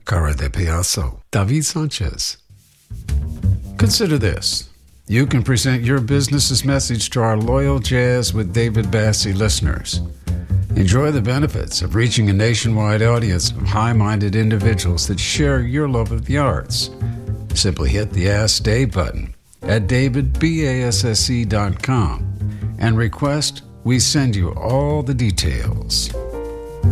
Cara de Piasso, David Sanchez. Consider this. You can present your business's message to our loyal Jazz with David Bassie listeners. Enjoy the benefits of reaching a nationwide audience of high-minded individuals that share your love of the arts. Simply hit the Ask Dave button at davidbasse.com and request we send you all the details.